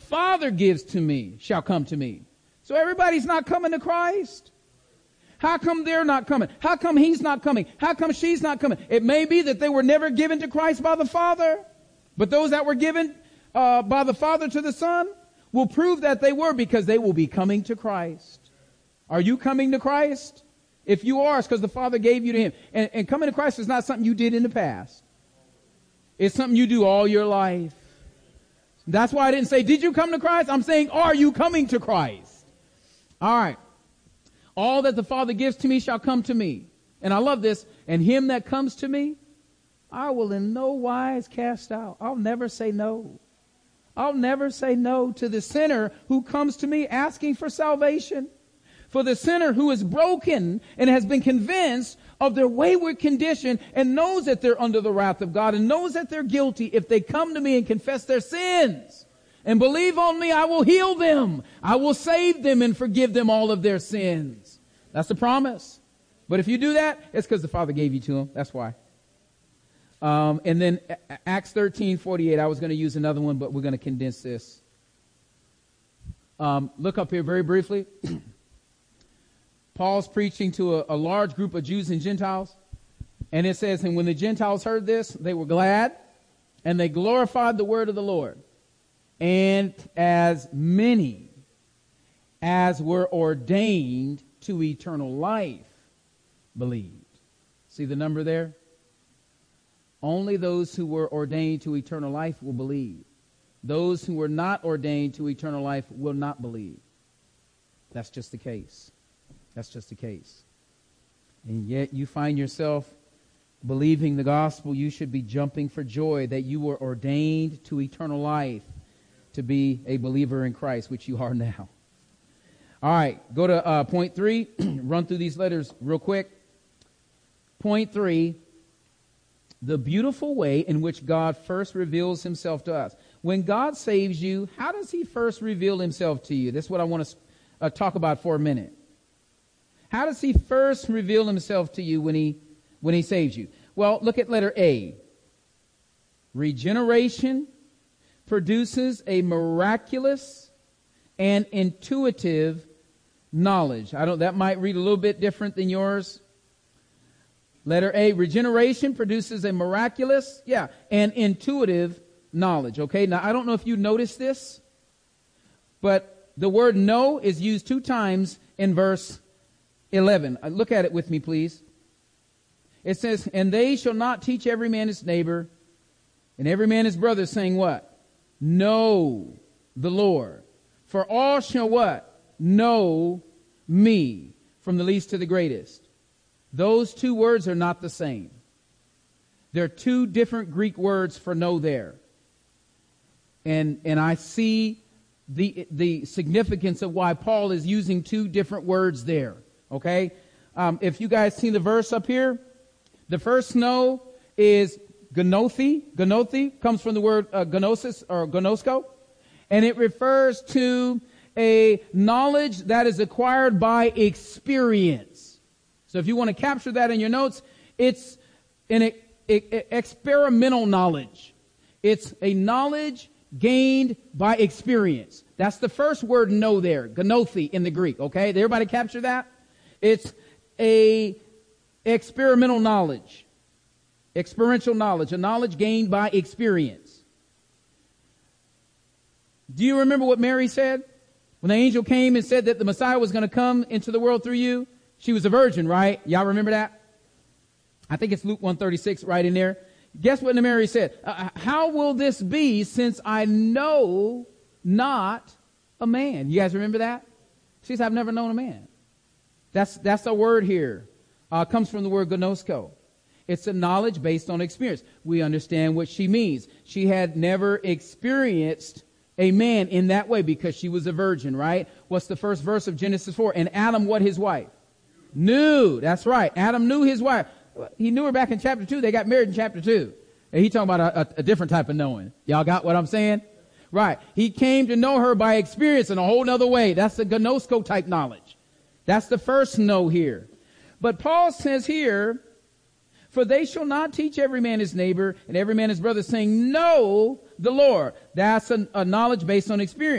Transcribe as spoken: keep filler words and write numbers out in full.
Father gives to me shall come to me. So everybody's not coming to Christ. How come they're not coming? How come he's not coming? How come she's not coming? It may be that they were never given to Christ by the Father, but those that were given uh, by the Father to the Son will prove that they were, because they will be coming to Christ. Are you coming to Christ? If you are, it's because the Father gave you to him. And, and coming to Christ is not something you did in the past. It's something you do all your life. That's why I didn't say, did you come to Christ? I'm saying, are you coming to Christ? All right. All that the Father gives to me shall come to me. And I love this. And him that comes to me, I will in no wise cast out. I'll never say no. I'll never say no to the sinner who comes to me asking for salvation. For the sinner who is broken and has been convinced of their wayward condition and knows that they're under the wrath of God and knows that they're guilty, if they come to me and confess their sins and believe on me, I will heal them. I will save them and forgive them all of their sins. That's the promise. But if you do that, it's because the Father gave you to them. That's why. Um, and then Acts thirteen forty-eight. I was going to use another one, but we're going to condense this. Um, look up here very briefly. Paul's preaching to a, a large group of Jews and Gentiles. And it says, and when the Gentiles heard this, they were glad, and they glorified the word of the Lord. And as many as were ordained to eternal life believed. See the number there? Only those who were ordained to eternal life will believe. Those who were not ordained to eternal life will not believe. That's just the case. That's just the case. And yet you find yourself believing the gospel. You should be jumping for joy that you were ordained to eternal life to be a believer in Christ, which you are now. All right, go to uh, point three. Run through these letters real quick. Point three, the beautiful way in which God first reveals himself to us. When God saves you, how does he first reveal himself to you? This is what I want to uh, talk about for a minute. How does he first reveal himself to you when he when he saves you? Well, look at letter A. Regeneration produces a miraculous and intuitive knowledge. I don't that might read a little bit different than yours. Letter A, regeneration produces a miraculous, yeah, and intuitive knowledge. Okay, now I don't know if you noticed this, but the word know is used two times in verse eleven. Look at it with me, please. It says, and they shall not teach every man his neighbor and every man his brother, saying what? Know the Lord. For all shall what? Know me, from the least to the greatest. Those two words are not the same. There are two different Greek words for know there. And, and I see the, the significance of why Paul is using two different words there. Okay? Um, if you guys see the verse up here, the first know is gnothi. Gnothi comes from the word uh, gnosis or gnosko. And it refers to a knowledge that is acquired by experience. So if you want to capture that in your notes, it's an e- e- experimental knowledge. It's a knowledge gained by experience. That's the first word know there, gnothi in the Greek, okay? Did everybody capture that? It's a experimental knowledge, experiential knowledge, a knowledge gained by experience. Do you remember what Mary said? When the angel came and said that the Messiah was going to come into the world through you? She was a virgin, right? Y'all remember that? I think it's Luke one thirty-six right in there. Guess what Mary said? Uh, how will this be since I know not a man? You guys remember that? She said, I've never known a man. That's, that's a word here. Uh, comes from the word gnosko. It's a knowledge based on experience. We understand what she means. She had never experienced a man in that way because she was a virgin, right? What's the first verse of Genesis four? And Adam, what his wife? Knew. That's right. Adam knew his wife. He knew her back in chapter two. They got married in chapter two. And he talking about a, a, a different type of knowing. Y'all got what I'm saying? Right. He came to know her by experience in a whole nother way. That's the gnosko type knowledge. That's the first know here. But Paul says here, for they shall not teach every man his neighbor and every man his brother, saying, know the Lord. That's a, a knowledge based on experience.